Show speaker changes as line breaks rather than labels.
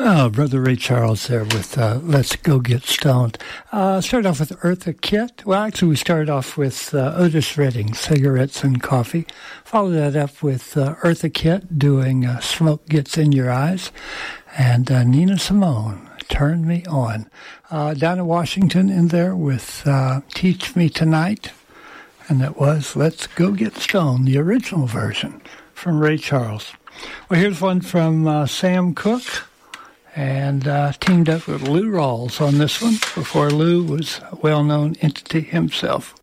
Oh, Brother Ray Charles there with Let's Go Get Stoned. Started off with Eartha Kitt. Well, actually, we started off with Otis Redding, Cigarettes and Coffee. Followed that up with Eartha Kitt doing Smoke Gets in Your Eyes. And Nina Simone, Turn Me On. Down in Washington in there with Teach Me Tonight. And that was Let's Go Get Stoned, the original version from Ray Charles. Well, here's one from Sam Cooke. And teamed up with Lou Rawls on this one before Lou was a well-known entity himself.